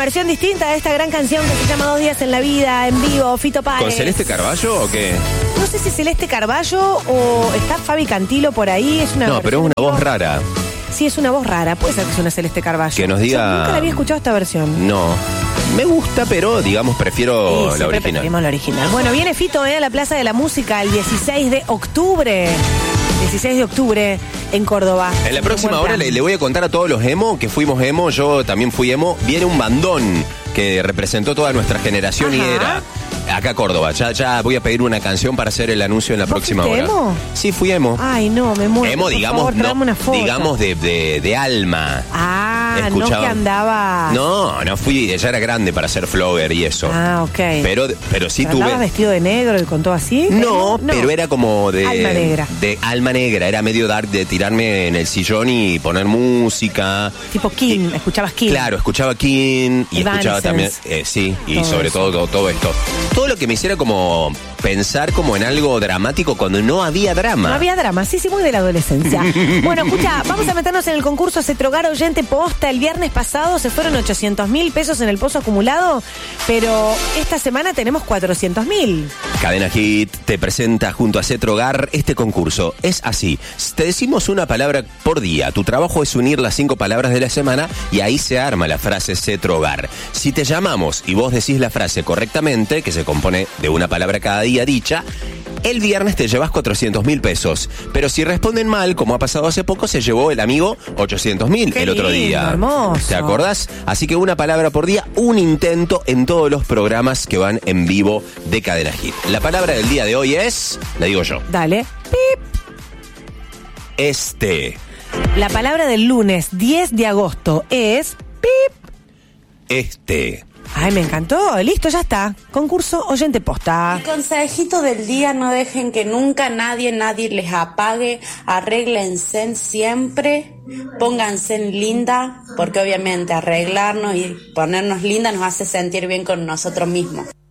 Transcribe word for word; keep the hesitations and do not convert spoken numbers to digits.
versión distinta de esta gran canción que se llama Dos días en la vida, en vivo, Fito Páez. ¿Con Celeste Carballo o qué? No sé si Celeste Carballo o está Fabi Cantilo por ahí. Es una No, pero es una voz rara. Sí, es una voz rara. Puede ser que sea una Celeste Carballo. Que nos diga... Yo nunca la había escuchado esta versión. No. Me gusta, pero digamos prefiero Sí, la original. Preferimos la original. Bueno, viene Fito eh, a la Plaza de la Música el dieciséis de octubre. dieciséis de octubre en Córdoba. En la próxima hora le, le voy a contar a todos los emo que fuimos emo, yo también fui emo. Viene un bandón que representó toda nuestra generación. Ajá. Y era acá Córdoba. Ya, ya voy a pedir una canción para hacer el anuncio en la próxima hora. emo? Sí, fui emo. Ay, no, me muero. Emo, por digamos, favor, no, una foto. digamos de, de, de alma. Ah, Escuchaba. no que andaba. No, no fui, ella era grande para ser flogger y eso. Ah, ok. Pero, pero sí ¿Pero tuve. ¿Andabas vestido de negro y con todo así? No, no, pero era como de. Alma negra. De alma negra, era medio dark de tirarme en el sillón y poner música. Tipo King, y, escuchabas King. Claro, escuchaba King y escuchaba también. Eh, sí, y todo sobre todo, todo todo esto. Todo lo que me hiciera como pensar como en algo dramático cuando no había drama. No había drama, sí, sí, muy de la adolescencia. Bueno, escucha, vamos a meternos en el concurso Cetrogar Oyente Posta. El viernes pasado se fueron ochocientos mil pesos en el pozo acumulado, pero esta semana tenemos cuatrocientos mil. Cadena Hit te presenta junto a Cetrogar este concurso. Es así, te decimos una palabra por día. Tu trabajo es unir las cinco palabras de la semana y ahí se arma la frase Cetrogar. Si te llamamos y vos decís la frase correctamente, que se compone de una palabra cada día dicha, el viernes te llevas cuatrocientos mil pesos. Pero si responden mal, como ha pasado hace poco, se llevó el amigo ochocientos mil el otro lindo, día. Hermoso. ¿Te acordás? Así que una palabra por día, un intento en todos los programas que van en vivo de Cadena Hit. La palabra del día de hoy es, la digo yo. Dale. Pip. Este. La palabra del lunes diez de agosto es pip. Este. Ay, me encantó. Listo, ya está. Concurso Oyente Posta. El consejito del día: no dejen que nunca nadie, nadie les apague. Arréglense siempre. Pónganse linda, porque obviamente arreglarnos y ponernos linda nos hace sentir bien con nosotros mismos.